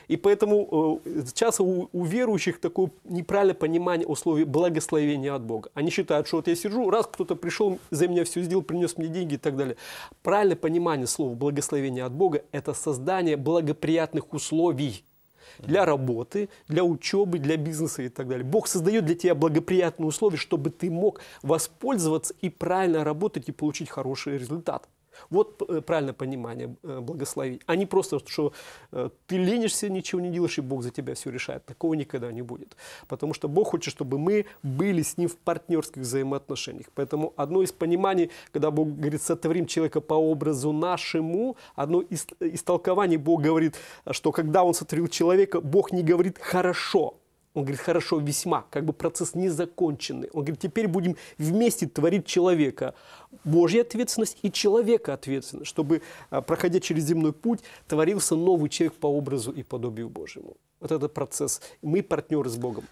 И поэтому часто у верующих такое неправильное понимание условий благословения от Бога. Они считают, что вот я сижу, раз кто-то пришел, за меня все сделал, принес мне деньги и так далее. Правильное понимание слова благословения от Бога – это создание благоприятных условий для работы, для учебы, для бизнеса и так далее. Бог создает для тебя благоприятные условия, чтобы ты мог воспользоваться и правильно работать и получить хороший результат. Вот правильное понимание благословения. А не просто, что ты ленишься, ничего не делаешь, и Бог за тебя все решает. Такого никогда не будет. Потому что Бог хочет, чтобы мы были с Ним в партнерских взаимоотношениях. Поэтому одно из пониманий, когда Бог говорит, сотворим человека по образу нашему, одно из толкований Бог говорит, что когда Он сотворил человека, Бог не говорит «хорошо». Он говорит, хорошо, весьма, как бы процесс незаконченный. Он говорит, теперь будем вместе творить человека. Божья ответственность и человека ответственность, чтобы, проходя через земной путь, творился новый человек по образу и подобию Божьему. Вот этот процесс. Мы партнеры с Богом.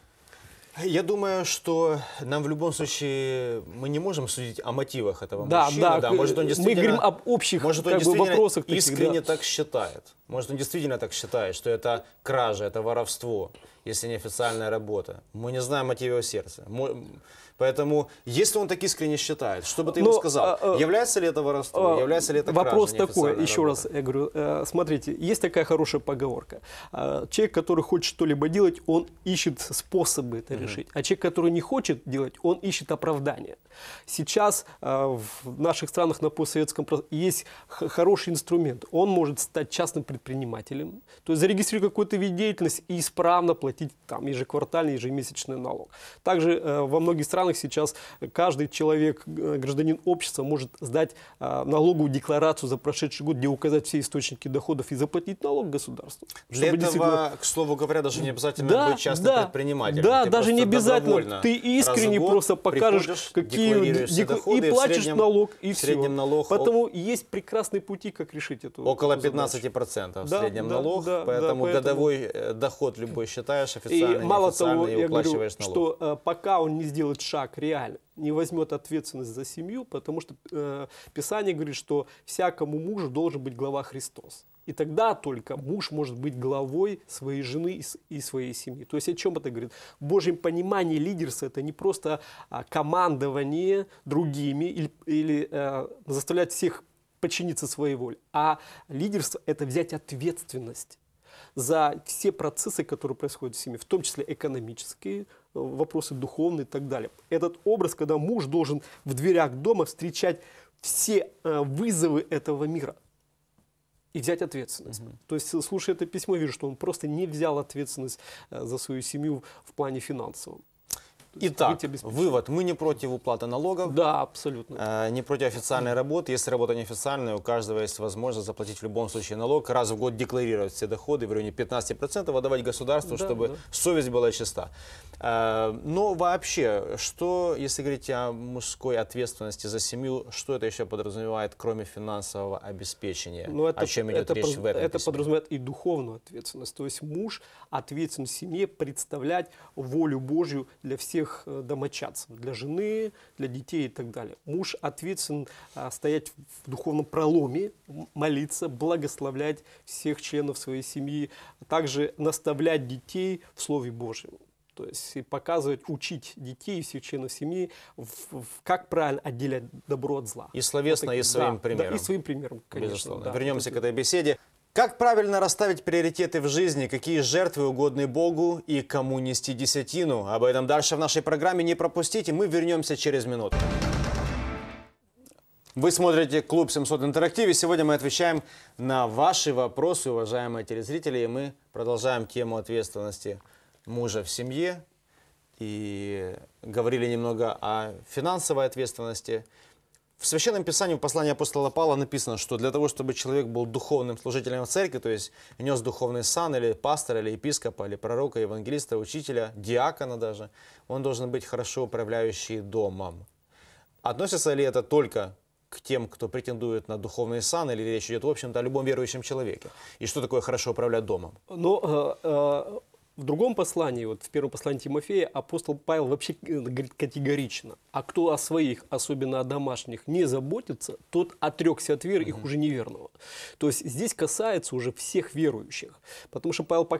Я думаю, что нам в любом случае мы не можем судить о мотивах этого мужчины. Да, может, он действительно, мы говорим об общих вопросах. Искренне так считает. Может, он действительно так считает, что это кража, это воровство, если не официальная работа. Мы не знаем мотив его сердца. Поэтому, если он так искренне считает, что бы ты ему сказал? Является ли это воровство? Является ли это кража? Вопрос такой, еще раз, я говорю, смотрите, есть такая хорошая поговорка. Человек, который хочет что-либо делать, он ищет способы это решить. А человек, который не хочет делать, он ищет оправдания. Сейчас в наших странах на постсоветском есть хороший инструмент. Он может стать частным предпринимателем, то есть зарегистрировать какой-то вид деятельности и исправно платить там ежеквартальный, ежемесячный налог. Также во многих странах сейчас каждый человек, гражданин общества, может сдать налоговую декларацию за прошедший год, где указать все источники доходов и заплатить налог государству. Для этого, действительно... к слову говоря, даже не обязательно быть частным предпринимателем. Да, даже не обязательно. Ты искренне просто покажешь, какие доходы, и платишь налог, и все. Налог Поэтому есть прекрасные пути, как решить эту около 15% в среднем налог, поэтому годовой доход любой считаешь официально, и мало того, и уплачиваешь налог. Что пока он не сделает шаг реально, не возьмет ответственность за семью, потому что Писание говорит, что всякому мужу должен быть глава Христос. И тогда только муж может быть главой своей жены и своей семьи. То есть о чем это говорит? В Божьем понимании лидерство – это не просто командование другими или заставлять всех подчиниться своей воле, а лидерство – это взять ответственность за все процессы, которые происходят в семье, в том числе экономические вопросы, духовные и так далее. Этот образ, когда муж должен в дверях дома встречать все вызовы этого мира и взять ответственность. То есть, слушая это письмо, вижу, что он просто не взял ответственность за свою семью в плане финансовом. Итак, вывод. Мы не против уплаты налогов. Да, абсолютно. Не против официальной работы. Если работа неофициальная, у каждого есть возможность заплатить в любом случае налог, раз в год декларировать все доходы в районе 15%, отдавать государству, чтобы совесть была чиста. Но вообще, что, если говорить о мужской ответственности за семью, что это еще подразумевает, кроме финансового обеспечения? О чем идет речь в этом Это письме? подразумевает и духовную ответственность. То есть муж ответственен в семье представлять волю Божью для всех домочадцев, для жены, для детей и так далее. Муж ответственен стоять в духовном проломе, молиться, благословлять всех членов своей семьи, а также наставлять детей в Слове Божьем. То есть и показывать, учить детей и всех членов семьи, как правильно отделять добро от зла. И словесно, и своим примером. Да, и своим примером, конечно. Безусловно. Да. Вернемся к этой беседе. Как правильно расставить приоритеты в жизни, какие жертвы угодны Богу и кому нести десятину? Об этом дальше в нашей программе. Не пропустите, мы вернемся через минуту. Вы смотрите «Клуб 700 Интерактив», и сегодня мы отвечаем на ваши вопросы, уважаемые телезрители, и мы продолжаем тему ответственности мужа в семье. И говорили немного о финансовой ответственности. В Священном Писании, в послании апостола Павла написано, что для того, чтобы человек был духовным служителем в церкви, то есть нес духовный сан, или пастора, или епископа, или пророка, евангелиста, учителя, диакона даже, он должен быть хорошо управляющий домом. Относится ли это только к тем, кто претендует на духовный сан, или речь идет, в общем-то, о любом верующем человеке? И что такое хорошо управлять домом? В другом послании, вот в первом послании Тимофея, апостол Павел вообще говорит категорично: а кто о своих, особенно о домашних, не заботится, тот отрекся от веры, их уже неверного. То есть здесь касается уже всех верующих. Потому что Павел